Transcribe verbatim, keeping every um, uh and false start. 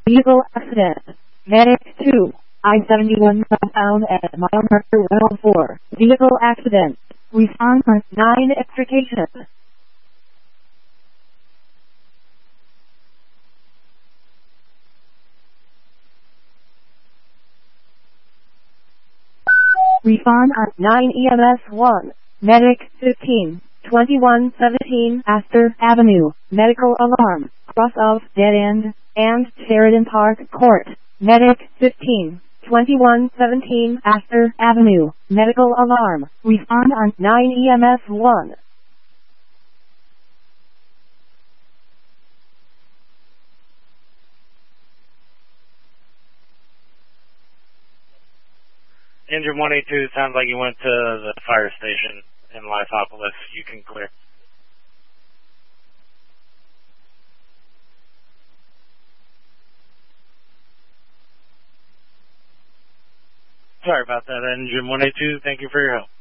Vehicle accident. Medic two. I seventy-one southbound at mile marker one oh four. Vehicle accident. Respond on nine extrication. Respond on nine E M S one. Medic fifteen. twenty-one seventeen Astor Avenue. Medical alarm. Cross of dead end and Sheridan Park Court. Medic fifteen. twenty-one seventeen Astor Avenue. Medical alarm. Respond on nine E M S one. Engine one eighty-two, sounds like you went to the fire station in Lysopolis. You can clear. Sorry about that, Engine one eighty-two. Thank you for your help.